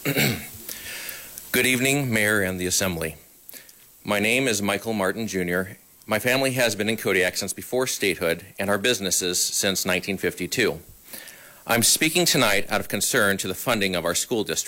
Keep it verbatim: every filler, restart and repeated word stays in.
Good evening, Mayor and the Assembly. My name is Michael Martin, Junior My family has been in Kodiak since before statehood and our businesses since nineteen fifty-two. I'm speaking tonight out of concern to the funding of our school district.